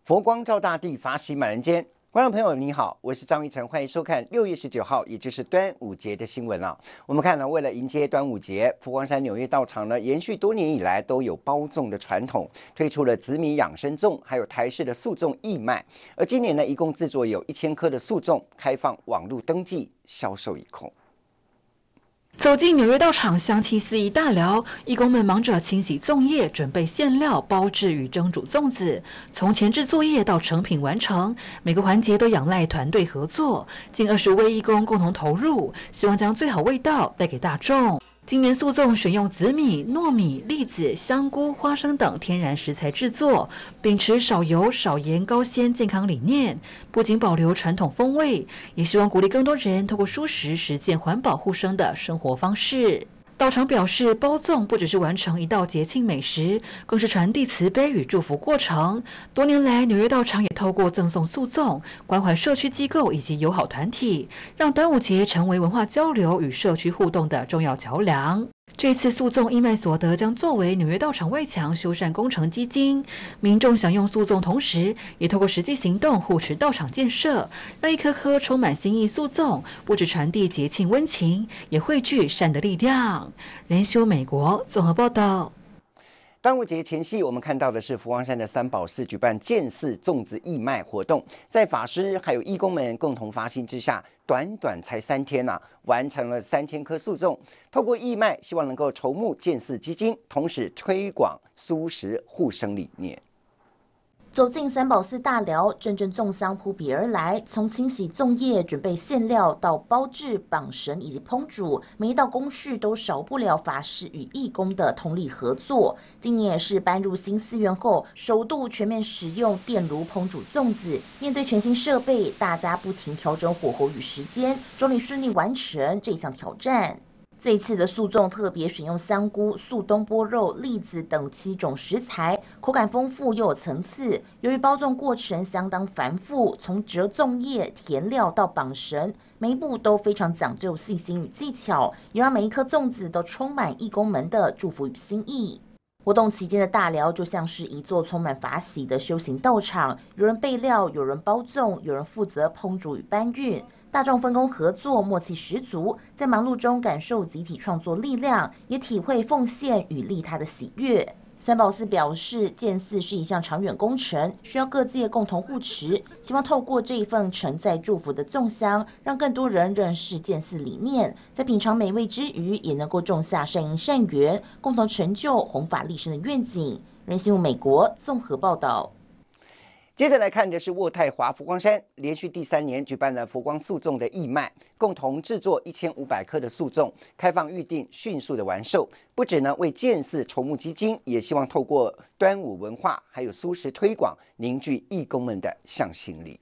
佛光照大地，法喜满人间。观众朋友你好，我是张玉成，欢迎收看6月19号，也就是端午节的新闻啊。我们看呢，为了迎接端午节，佛光山纽约道场呢，延续多年以来都有包粽的传统，推出了紫米养生粽，还有台式的素粽义卖。而今年呢，一共制作有1000颗的素粽，开放网络登记，销售一空。 走进纽约道场，香气四溢大寮，义工们忙着清洗粽叶，准备馅料、包制与蒸煮粽子。从前置作业到成品完成，每个环节都仰赖团队合作，近25位义工共同投入，希望将最好味道带给大众。今年素粽选用紫米、糯米、栗子、香菇、花生等天然食材制作，秉持少油、少盐、高纤健康理念，不仅保留传统风味，也希望鼓励更多人透过蔬食实践环保护生的生活方式。道场表示，包粽不只是完成一道节庆美食，更是传递慈悲与祝福过程。多年来，纽约道场也透过赠送素粽，关怀社区机构以及友好团体，让端午节成为文化交流与社区互动的重要桥梁。这次素粽义卖所得将作为纽约道场外墙修缮工程基金，民众享用素粽同时，也透过实际行动护持道场建设，让一颗颗充满心意素粽不只传递节庆温情，也汇聚善的力量。人修美国综合报道。 端午节前夕，我们看到的是佛光山的三宝寺举办建寺粽子义卖活动，在法师还有义工们共同发心之下，短短才3天完成了3000颗素粽。透过义卖，希望能够筹募建寺基金，同时推广蔬食护生理念。 走进三宝寺大寮，阵阵粽香扑鼻而来。从清洗粽叶、准备馅料到包制、绑绳以及烹煮，每一道工序都少不了法师与义工的通力合作。今年也是搬入新寺院后，首度全面使用电炉烹煮粽子。面对全新设备，大家不停调整火候与时间，终于顺利完成这项挑战。这一次的素粽特别选用香菇、素东坡肉、栗子等7种食材，口感丰富又有层次。由于包粽过程相当繁复，从折粽叶、填料到绑绳，每一步都非常讲究细心与技巧，也让每一颗粽子都充满义工们的祝福与心意。活动期间的大寮就像是一座充满法喜的修行道场，有人备料，有人包粽，有人负责烹煮与搬运。大众分工合作，默契十足，在忙碌中感受集体创作力量，也体会奉献与利他的喜悦。三宝寺表示，建寺是一项长远工程，需要各界共同护持，希望透过这一份承载祝福的粽香，让更多人认识建寺理念，在品尝美味之余，也能够种下善因善缘，共同成就弘法利生的愿景。人新闻美国综合报道。 接着来看的是渥太华佛光山连续第3年举办了佛光素粽的义卖，共同制作1500颗的素粽，开放预定，迅速的完售。不止呢为建寺筹募基金，也希望透过端午文化还有蔬食推广，凝聚义工们的向心力。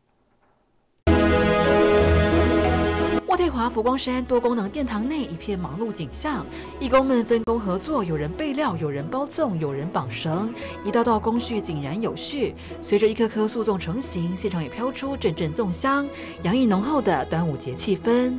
渥太华佛光山多功能殿堂内一片忙碌景象，义工们分工合作，有人备料，有人包粽，有人绑绳，一道道工序井然有序。随着一颗颗素粽成型，现场也飘出阵阵粽香，洋溢浓厚的端午节气氛。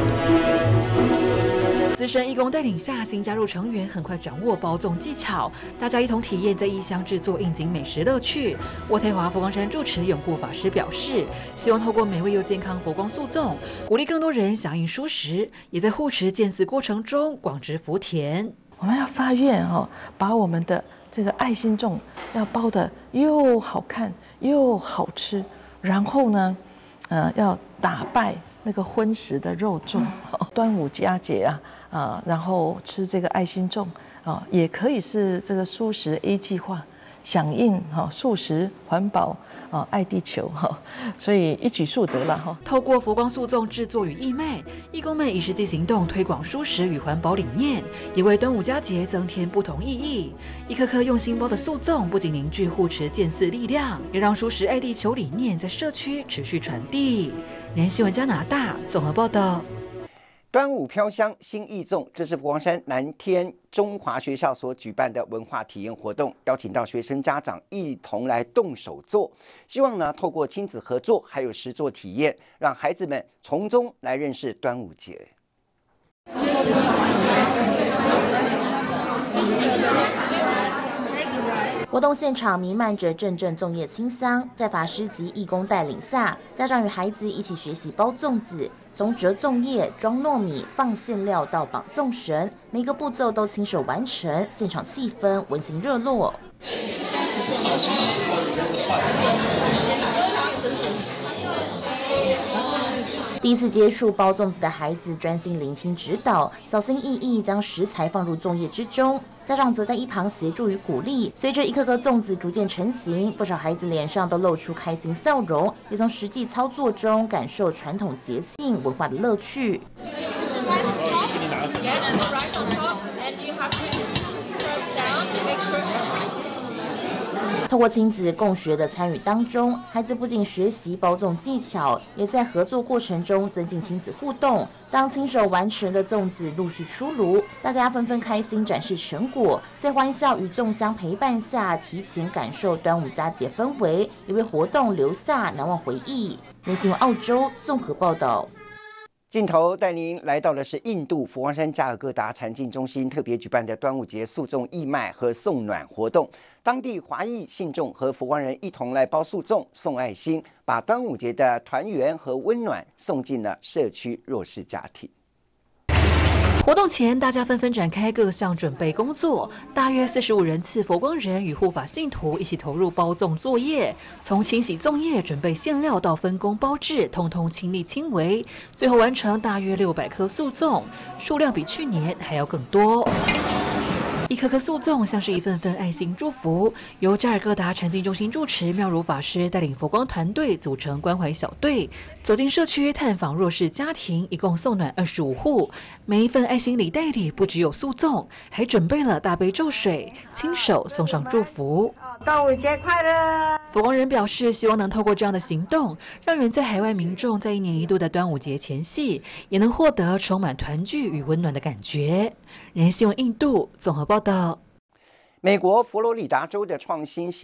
资深义工带领下，新加入成员很快掌握包粽技巧，大家一同体验在异乡制作应景美食乐趣。渥太华佛光山住持永固法师表示，希望透过美味又健康佛光素粽，鼓励更多人响应蔬食，也在护持建寺过程中广植福田。 我们要发愿把我们的这个爱心粽要包得又好看又好吃，然后呢，要打败那个荤食的肉粽。端午佳节然后吃这个爱心粽也可以是这个蔬食 A 计划，响应素食环保爱地球所以一举数得了透过佛光素粽制作与义卖，义工们以实际行动推广蔬食与环保理念，也为端午佳节增添不同意义。一颗颗用心包的素粽，不仅凝聚护持建寺力量，也让蔬食爱地球理念在社区持续传递。人新闻加拿大综合报道。 端午飘香新义粽，这是佛光山南天中华学校所举办的文化体验活动，邀请到学生家长一同来动手做，希望呢透过亲子合作还有实作体验，让孩子们从中来认识端午节。 活动现场弥漫着阵阵粽叶清香，在法师及义工带领下，家长与孩子一起学习包粽子，从折粽叶、装糯米、放馅料到绑粽绳，每个步骤都亲手完成，现场气氛温馨热络。第一次接触包粽子的孩子专心聆听指导，小心翼翼将食材放入粽叶之中，家长则在一旁协助与鼓励。随着一颗颗粽子逐渐成型，不少孩子脸上都露出开心笑容，也从实际操作中感受传统节庆文化的乐趣。透过亲子共学的参与当中，孩子不仅学习包粽技巧，也在合作过程中增进亲子互动。当亲手完成的粽子陆续出炉，大家纷纷开心展示成果，在欢笑与粽香陪伴下，提前感受端午佳节氛围，也为活动留下难忘回忆。新闻澳洲综合报道。 镜头带您来到的是印度佛光山加尔各答禅境中心特别举办的端午节素粽义卖和送暖活动，当地华裔信众和佛光人一同来包素粽、送爱心，把端午节的团圆和温暖送进了社区弱势家庭。 活动前，大家纷纷展开各项准备工作，大约45人次佛光人与护法信徒一起投入包粽作业，从清洗粽叶、准备馅料到分工包制，通通亲力亲为，最后完成大约600颗素粽，数量比去年还要更多。一颗颗素粽像是一份份爱心祝福，由加尔各答禅境中心住持妙如法师带领佛光团队组成关怀小队，走进社区探访弱势家庭，一共送暖25户。每一份爱心礼袋里不只有素粽，还准备了大悲咒水，亲手送上祝福。 端午节快乐！ 佛光人表示，希望能透过这样的行动，让远在海外民众在1年1度的端午节前夕，也能获得充满团聚与温暖的感觉。人新闻印度综合报道。 美国佛罗里达州的创新喜